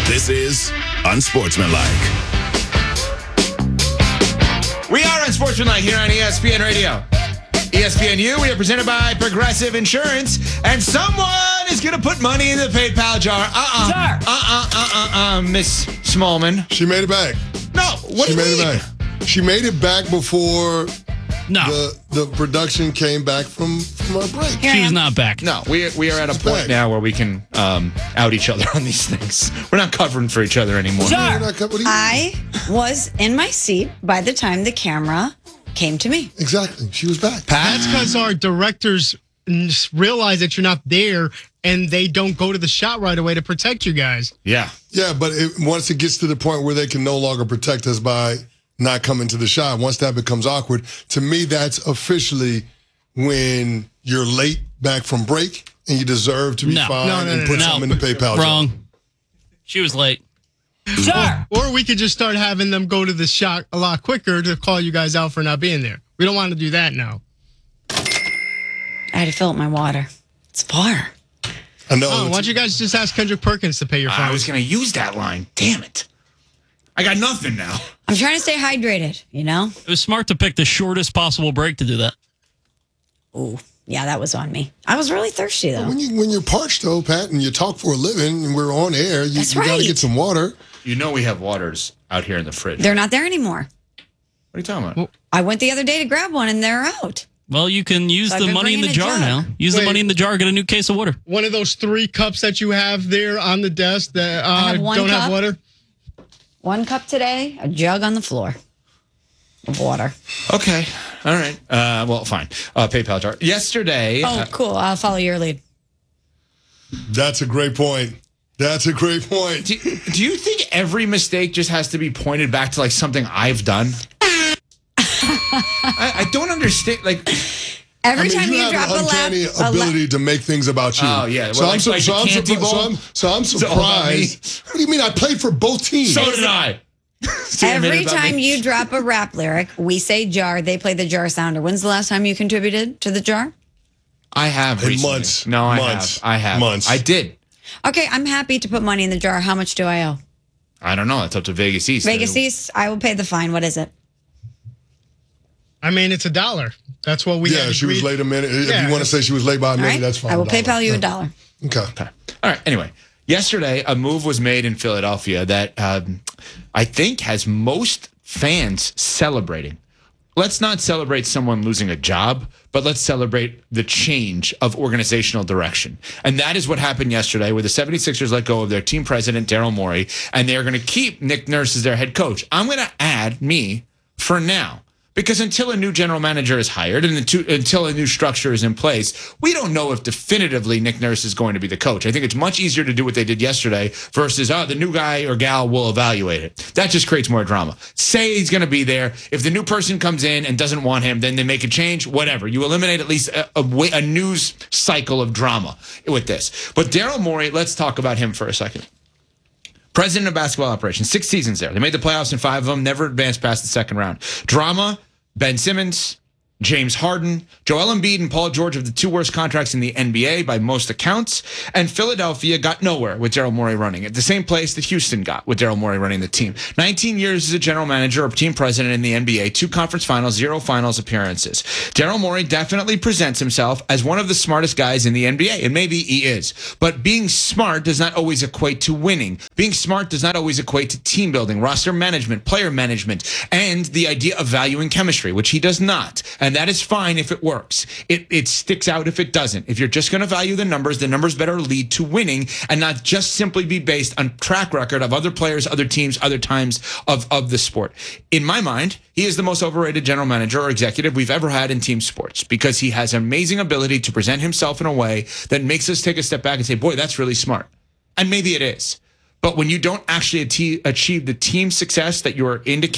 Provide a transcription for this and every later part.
This is Unsportsmanlike. We are Unsportsmanlike here on ESPN Radio. ESPNU, we are presented by Progressive Insurance, and someone is going to put money in the PayPal jar. Miss Smallman. She made it back. No, what do you mean? She made it back. She made it back before the production came back from our break. She was not back. No, we are at a point now where we can out each other on these things. We're not covering for each other anymore. I was in my seat by the time the camera came to me. Exactly. She was back. That's because our directors realize that you're not there and they don't go to the shot right away to protect you guys. Yeah. Yeah, but once it gets to the point where they can no longer protect us by not coming to the shot, once that becomes awkward, to me, that's officially when you're late back from break and you deserve to be fined and put something in the PayPal jar. Wrong. She was late. Or we could just start having them go to the shot a lot quicker to call you guys out for not being there. We don't want to do that now. I had to fill up my water. It's far. I know. Why don't you guys just ask Kendrick Perkins to pay your fine? I was going to use that line. Damn it. I got nothing now. I'm trying to stay hydrated, you know? It was smart to pick the shortest possible break to do that. Ooh, yeah, that was on me. I was really thirsty, though. When you're parched, though, Pat, and you talk for a living, and we're on air, you got to get some water. You know we have waters out here in the fridge. They're not there anymore. What are you talking about? I went the other day to grab one, and they're out. Well, you can use the money in the jar now. Use the money in the jar, get a new case of water. One of those 3 cups that you have there on the desk that don't have water? 1 cup today, a jug on the floor of water. Okay. All right. Well, fine. PayPal jar. Yesterday. Oh, cool. I'll follow your lead. That's a great point. That's a great point. Do you think every mistake just has to be pointed back to like something I've done? I don't understand. Like every time you drop have an uncanny ability to make things about you. Oh yeah. So I'm surprised. What do you mean? I played for both teams. So did I. Every time you drop a rap lyric, we say jar. They play the jar sounder. When's the last time you contributed to the jar? I have recently. Months. No, I have. Months. I did. Okay, I'm happy to put money in the jar. How much do I owe? I don't know. It's up to Vegas East. Vegas East, I will pay the fine. What is it? I mean, it's $1. That's what we had agreed. She was late a minute. If you want to say she was late by a minute, that's fine. I will PayPal you $1. Okay. All right. Anyway, yesterday, a move was made in Philadelphia that I think has most fans celebrating. Let's not celebrate someone losing a job, but let's celebrate the change of organizational direction. And that is what happened yesterday where the 76ers let go of their team president, Daryl Morey, and they're going to keep Nick Nurse as their head coach. I'm going to add me for now. Because until a new general manager is hired and until a new structure is in place, we don't know if definitively Nick Nurse is going to be the coach. I think it's much easier to do what they did yesterday versus, the new guy or gal will evaluate it. That just creates more drama. Say he's going to be there. If the new person comes in and doesn't want him, then they make a change, whatever. You eliminate at least a news cycle of drama with this. But Daryl Morey, let's talk about him for a second. President of basketball operations, 6 seasons there. They made the playoffs in 5 of them, never advanced past the second round. Drama, Ben Simmons, James Harden, Joel Embiid, and Paul George have the 2 worst contracts in the NBA by most accounts. And Philadelphia got nowhere with Daryl Morey running it. The same place that Houston got with Daryl Morey running the team. 19 years as a general manager or team president in the NBA, 2 conference finals, 0 finals appearances. Daryl Morey definitely presents himself as one of the smartest guys in the NBA, and maybe he is. But being smart does not always equate to winning. Being smart does not always equate to team building, roster management, player management, and the idea of valuing chemistry, which he does not. And that is fine if it works. It sticks out if it doesn't. If you're just going to value the numbers better lead to winning and not just simply be based on track record of other players, other teams, other times of the sport. In my mind, he is the most overrated general manager or executive we've ever had in team sports because he has an amazing ability to present himself in a way that makes us take a step back and say, boy, that's really smart. And maybe it is. But when you don't actually achieve the team success that you're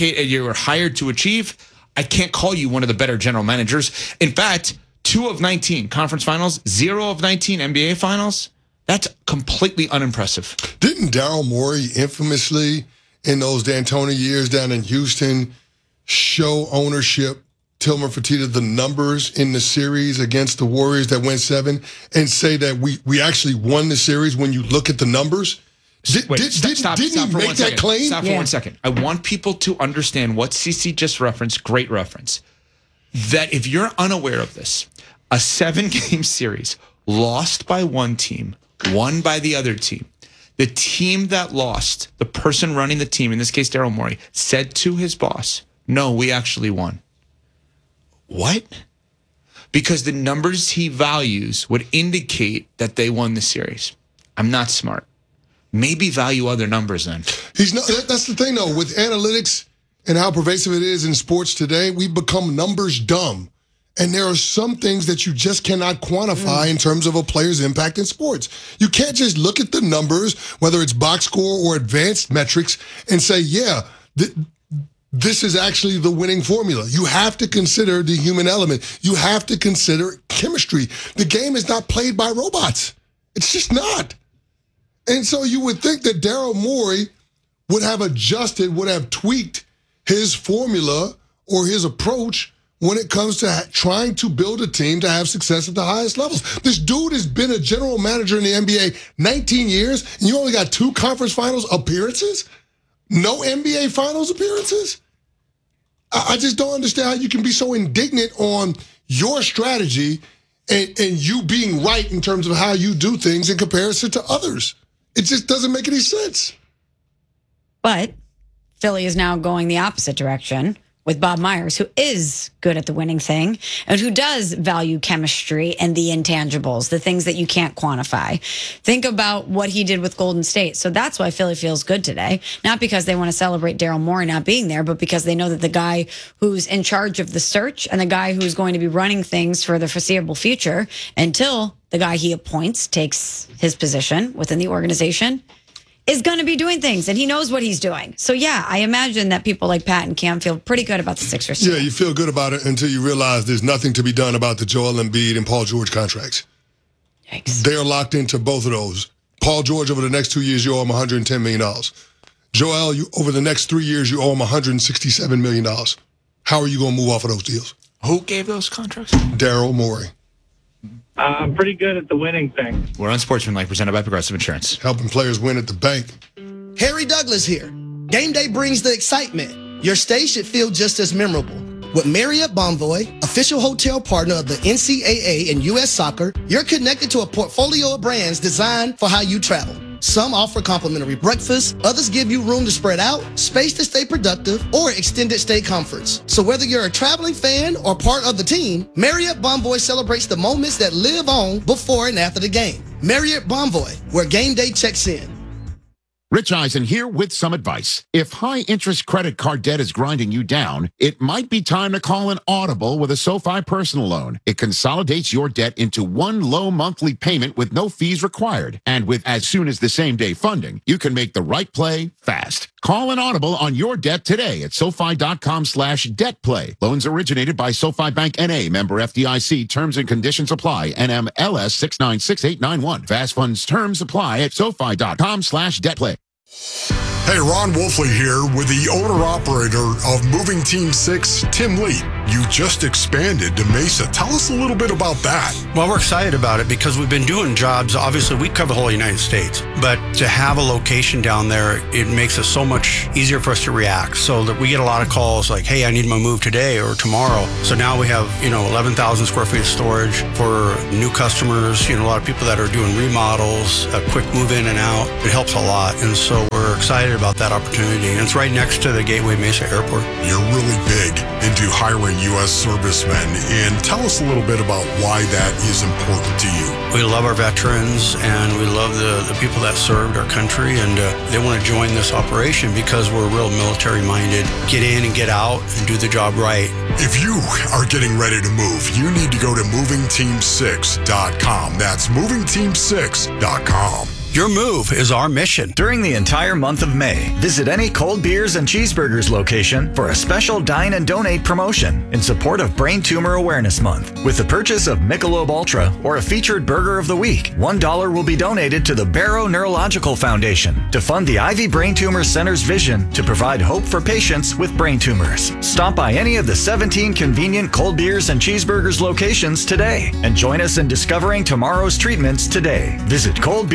hired to achieve, I can't call you one of the better general managers. In fact, 2 of 19 conference finals, 0 of 19 NBA finals. That's completely unimpressive. Didn't Daryl Morey infamously in those D'Antoni years down in Houston show ownership, Tillman Fertitta, the numbers in the series against the Warriors that went 7 and say that we actually won the series when you look at the numbers? Stop Didn't he for make 1 that second. claim? Stop for 1 second. I want people to understand what CC just referenced, great reference, that if you're unaware of this, a 7-game series lost by one team, won by the other team. The team that lost, the person running the team, in this case Daryl Morey, said to his boss, no, we actually won. What? Because the numbers he values would indicate that they won the series. I'm not smart. Maybe value other numbers then. He's not. That's the thing, though. With analytics and how pervasive it is in sports today, we've become numbers dumb. And there are some things that you just cannot quantify in terms of a player's impact in sports. You can't just look at the numbers, whether it's box score or advanced metrics, and say, yeah, this is actually the winning formula. You have to consider the human element. You have to consider chemistry. The game is not played by robots. It's just not. And so you would think that Daryl Morey would have adjusted, would have tweaked his formula or his approach when it comes to trying to build a team to have success at the highest levels. This dude has been a general manager in the NBA 19 years, and you only got 2 conference finals appearances? No NBA finals appearances? I just don't understand how you can be so indignant on your strategy and you being right in terms of how you do things in comparison to others. It just doesn't make any sense. But Philly is now going the opposite direction with Bob Myers, who is good at the winning thing and who does value chemistry and the intangibles, the things that you can't quantify. Think about what he did with Golden State. So that's why Philly feels good today. Not because they want to celebrate Daryl Morey not being there, but because they know that the guy who's in charge of the search and the guy who's going to be running things for the foreseeable future until the guy he appoints takes his position within the organization is going to be doing things, and he knows what he's doing. So, yeah, I imagine that people like Pat and Cam feel pretty good about the Sixers. Yeah, you feel good about it until you realize there's nothing to be done about the Joel Embiid and Paul George contracts. Yikes. They're locked into both of those. Paul George, over the next 2 years, you owe him $110 million. Joel, over the next 3 years, you owe him $167 million. How are you going to move off of those deals? Who gave those contracts? Daryl Morey. I'm pretty good at the winning thing. We're Unsportsmanlike, presented by Progressive Insurance. Helping players win at the bank. Harry Douglas here. Game day brings the excitement. Your stay should feel just as memorable. With Marriott Bonvoy, official hotel partner of the NCAA and U.S. Soccer, you're connected to a portfolio of brands designed for how you travel. Some offer complimentary breakfast, others give you room to spread out, space to stay productive, or extended stay comforts. So whether you're a traveling fan or part of the team, Marriott Bonvoy celebrates the moments that live on before and after the game. Marriott Bonvoy, where game day checks in. Rich Eisen here with some advice. If high-interest credit card debt is grinding you down, it might be time to call an Audible with a SoFi personal loan. It consolidates your debt into one low monthly payment with no fees required. And with as soon as the same-day funding, you can make the right play fast. Call an Audible on your debt today at SoFi.com/debtplay. Loans originated by SoFi Bank N.A., member FDIC. Terms and conditions apply. NMLS 696891. Fast funds terms apply at SoFi.com/debtplay. Hey, Ron Wolfley here with the owner-operator of Moving Team 6, Tim Lee. You just expanded to Mesa. Tell us a little bit about that. Well, we're excited about it because we've been doing jobs. Obviously, we cover the whole United States. But to have a location down there, it makes it so much easier for us to react. So that we get a lot of calls like, hey, I need my move today or tomorrow. So now we have, 11,000 square feet of storage for new customers, a lot of people that are doing remodels, a quick move in and out. It helps a lot. And so we're excited about that opportunity. And it's right next to the Gateway Mesa Airport. You're really big into hiring U.S. servicemen. And tell us a little bit about why that is important to you. We love our veterans and we love the people that served our country. And they want to join this operation because we're real military minded. Get in and get out and do the job right. If you are getting ready to move, you need to go to movingteam6.com. That's movingteam6.com. Your move is our mission. During the entire month of May, visit any Cold Beers and Cheeseburgers location for a special Dine and Donate promotion in support of Brain Tumor Awareness Month. With the purchase of Michelob Ultra or a featured Burger of the Week, $1 will be donated to the Barrow Neurological Foundation to fund the Ivy Brain Tumor Center's vision to provide hope for patients with brain tumors. Stop by any of the 17 convenient Cold Beers and Cheeseburgers locations today and join us in discovering tomorrow's treatments today. Visit coldbeers.com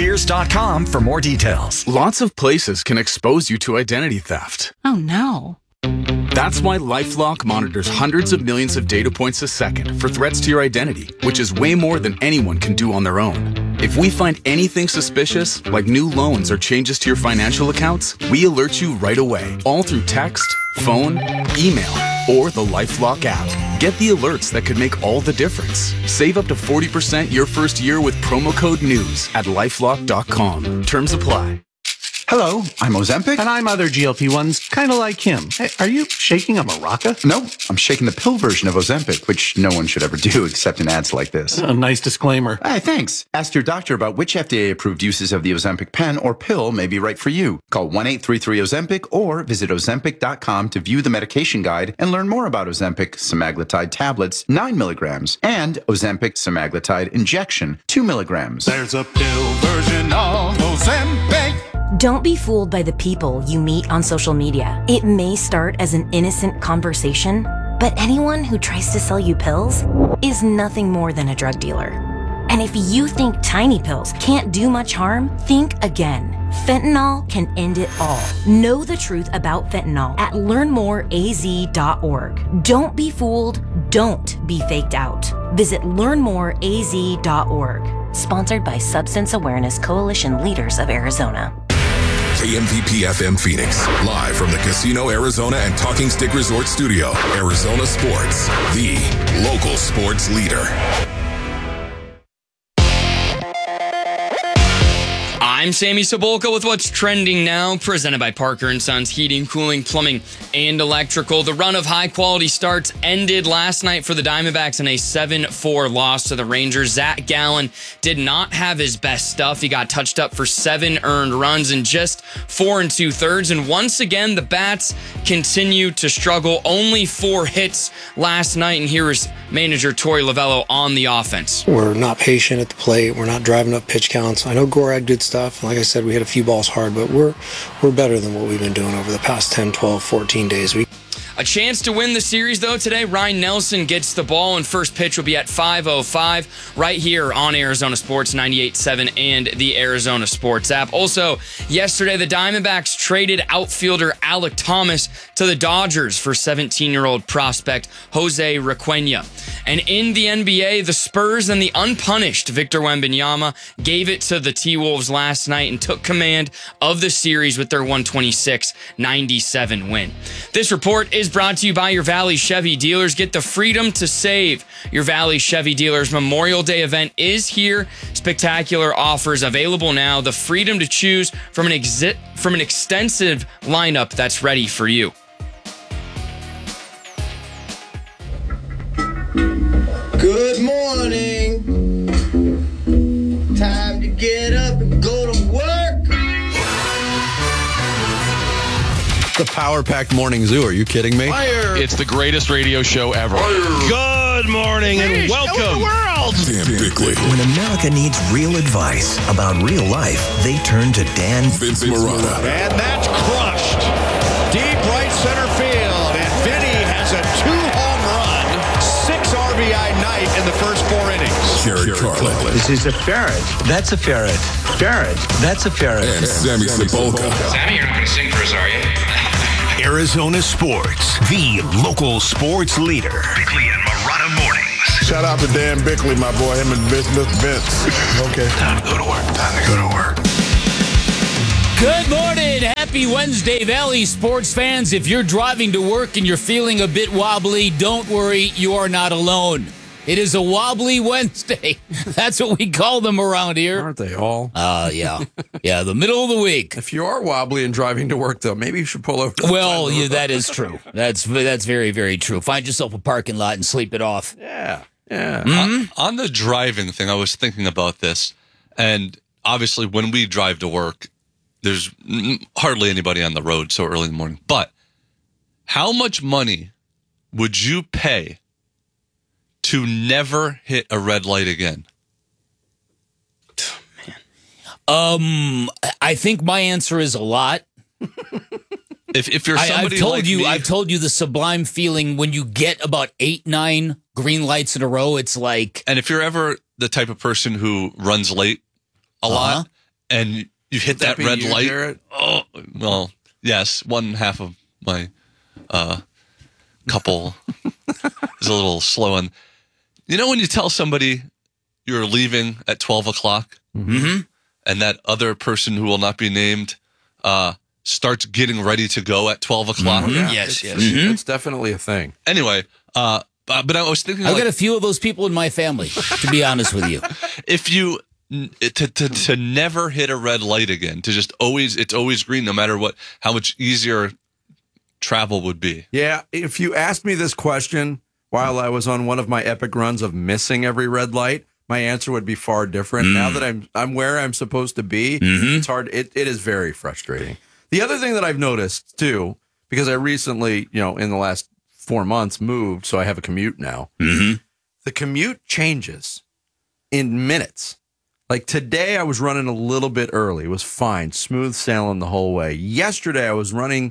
ozempic.com for more details. Lots of places can expose you to identity theft. Oh, no. That's why LifeLock monitors hundreds of millions of data points a second for threats to your identity, which is way more than anyone can do on their own. If we find anything suspicious, like new loans or changes to your financial accounts, we alert you right away, all through text, phone, email, or the LifeLock app. Get the alerts that could make all the difference. Save up to 40% your first year with promo code NEWS at LifeLock.com. Terms apply. Hello, I'm Ozempic. And I'm other GLP-1s, kind of like him. Hey, are you shaking a maraca? No, I'm shaking the pill version of Ozempic, which no one should ever do except in ads like this. A nice disclaimer. Hey, thanks. Ask your doctor about which FDA-approved uses of the Ozempic pen or pill may be right for you. Call 1-833-OZEMPIC or visit Ozempic.com to view the medication guide and learn more about Ozempic semaglutide tablets, 9 milligrams, and Ozempic semaglutide injection, 2 milligrams. There's a pill version of Ozempic. Don't be fooled by the people you meet on social media. It may start as an innocent conversation, but anyone who tries to sell you pills is nothing more than a drug dealer. And if you think tiny pills can't do much harm, think again. Fentanyl can end it all. Know the truth about fentanyl at learnmoreaz.org. Don't be fooled. Don't be faked out. Visit learnmoreaz.org. Sponsored by Substance Awareness Coalition Leaders of Arizona. KMVP FM Phoenix, live from the Casino Arizona and Talking Stick Resort Studio. Arizona Sports, the local sports leader. I'm Sammy Cebulka with what's trending now, presented by Parker & Sons Heating, Cooling, Plumbing, and Electrical. The run of high-quality starts ended last night for the Diamondbacks in a 7-4 loss to the Rangers. Zach Gallen did not have his best stuff. He got touched up for 7 earned runs in just 4 2/3. And once again, the Bats continue to struggle. Only 4 hits last night. And here is manager Torey Lovullo on the offense. We're not patient at the plate. We're not driving up pitch counts. I know Gorak did stuff. Like I said, we hit a few balls hard, but we're better than what we've been doing over the past 10, 12, 14 days. A chance to win the series, though, today. Ryan Nelson gets the ball, and first pitch will be at 5:05 right here on Arizona Sports 98.7 and the Arizona Sports app. Also, yesterday, the Diamondbacks traded outfielder Alek Thomas to the Dodgers for 17-year-old prospect Jose Requena. And in the NBA, the Spurs and the unpunished Victor Wembanyama gave it to the T-Wolves last night and took command of the series with their 126-97 win. This report is brought to you by your Valley Chevy dealers. Get the freedom to save. Your Valley Chevy dealers Memorial Day event is here. Spectacular offers available now. The freedom to choose from an extensive lineup that's ready for you. Good morning. Time to get up and go to work. The power-packed morning zoo. Are you kidding me? Fire. It's the greatest radio show ever. Fire. Good morning and welcome. Dan Bickley. When America needs real advice about real life, they turn to Dan Vince Marotta. And that's crushed. Deep right center field. And Vinny has a 2-home run, 6 RBI night in the first 4 innings. Jared Carlin. This is a ferret. That's a ferret. Ferret. That's a ferret. And Sammy Cebulka. Sammy, you're not going to sing for us, are you? Arizona Sports, the local sports leader. Bickley and Marotta mornings. Shout out to Dan Bickley, my boy. Him and Vince. Okay. Time to go to work. Time to go to work. Good morning. Happy Wednesday, Valley sports fans. If you're driving to work and you're feeling a bit wobbly, don't worry. You are not alone. It is a wobbly Wednesday. That's what we call them around here. Aren't they all? Yeah. Yeah, the middle of the week. If you are wobbly and driving to work, though, maybe you should pull over. Well, yeah, that is true. That's very, very true. Find yourself a parking lot and sleep it off. Yeah. Yeah. Mm-hmm. On the driving thing, I was thinking about this. And obviously, when we drive to work, there's hardly anybody on the road so early in the morning. But how much money would you pay to never hit a red light again? I think my answer is a lot. If you're somebody I've told you the sublime feeling when you get about 8, 9 green lights in a row. It's like, and if you're ever the type of person who runs late a lot, and you hit that red light. Garrett? Oh, well, yes. One half of my couple is a little slow on. You know when you tell somebody you're leaving at 12 o'clock and that other person who will not be named starts getting ready to go at 12 o'clock? Oh, yeah. Yes. It's definitely a thing. Anyway, but I was thinking, I've got a few of those people in my family, to be honest with you. if you to never hit a red light again, to just it's always green, no matter what, how much easier travel would be. Yeah, if you asked me this question while I was on one of my epic runs of missing every red light, my answer would be far different. Now that I'm where I'm supposed to be, it's hard. It is very frustrating. The other thing that I've noticed too, because I recently, in the last 4 months moved, so I have a commute now. The commute changes in minutes. Like today I was running a little bit early. It was fine, smooth sailing the whole way. Yesterday I was running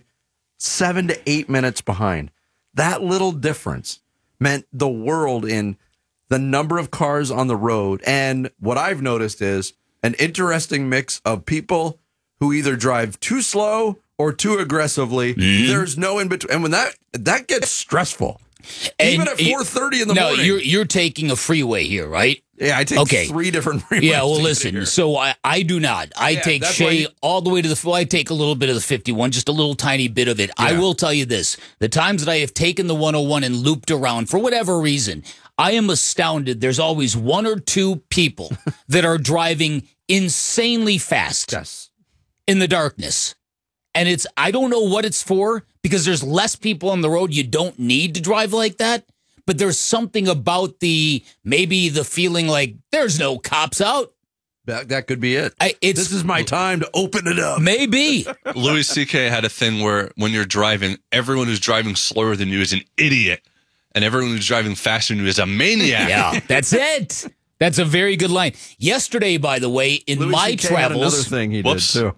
7 to 8 minutes behind. That little difference meant the world in the number of cars on the road. And what I've noticed is an interesting mix of people who either drive too slow or too aggressively. There's no in between. And when that gets stressful. Even at 4:30 in the morning. No, you're taking a freeway here, right? Yeah, I take 3 different freeways. Yeah, well, listen. So I do not. I take Shea all the way to I take a little bit of the 51, just a little tiny bit of it. Yeah. I will tell you this. The times that I have taken the 101 and looped around for whatever reason, I am astounded. There's always 1 or 2 people that are driving insanely fast in the darkness. And I don't know what it's for, because there's less people on the road. You don't need to drive like that. But there's something about maybe the feeling like there's no cops out. That could be it. This is my time to open it up. Maybe. Louis C.K. had a thing where when you're driving, everyone who's driving slower than you is an idiot. And everyone who's driving faster than you is a maniac. Yeah, that's it. That's a very good line. Yesterday, by the way, in Louis my C.K. travels, had another thing he did too.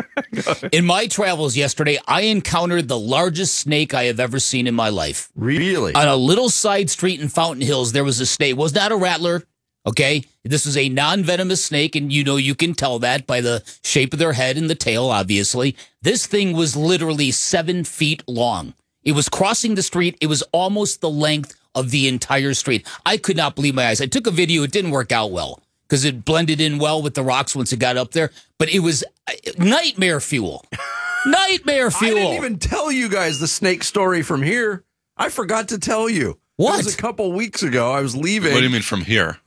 In my travels yesterday, I encountered the largest snake I have ever seen in my life. Really? On a little side street in Fountain Hills, there was a snake. It was not a rattler. Okay, this is a non-venomous snake, and you can tell that by the shape of their head and the tail. Obviously, this thing was literally 7 feet long. It was crossing the street. It was almost the length of the entire street. I could not believe my eyes. I took a video. It didn't work out well because it blended in well with the rocks once it got up there. But it was nightmare fuel. Nightmare fuel. I didn't even tell you guys the snake story from here. I forgot to tell you. What? It was a couple weeks ago. I was leaving. What do you mean from here?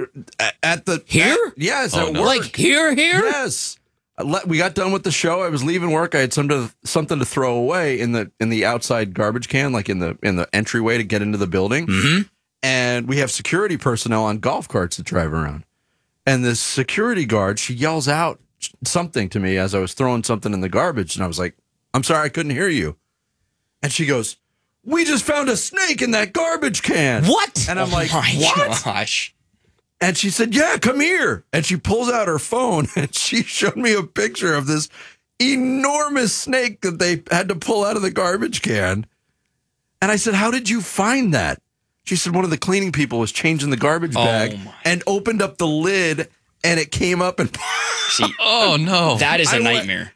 At the here? Yes, at work. Like here? Yes. We got done with the show. I was leaving work. I had something to throw away in the outside garbage can, like in the entryway to get into the building. And we have security personnel on golf carts that drive around. And this security guard, she yells out something to me as I was throwing something in the garbage, and I was like, "I'm sorry, I couldn't hear you." And she goes, "We just found a snake in that garbage can." What? And I'm like, my "What?" gosh. And she said, "Yeah, come here." And she pulls out her phone and she showed me a picture of this enormous snake that they had to pull out of the garbage can. And I said, "How did you find that?" She said, "One of the cleaning people was changing the garbage bag and opened up the lid and it came up and..." See, oh, no. That is a nightmare.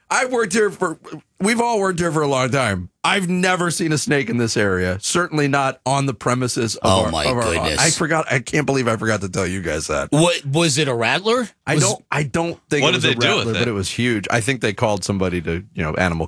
We've all worked here for a long time. I've never seen a snake in this area. Certainly not on the premises of my our goodness. I can't believe I forgot to tell you guys that. What was it? A rattler? I don't think What it was did they a do with rattler, it? but it was huge. I think they called somebody to, animal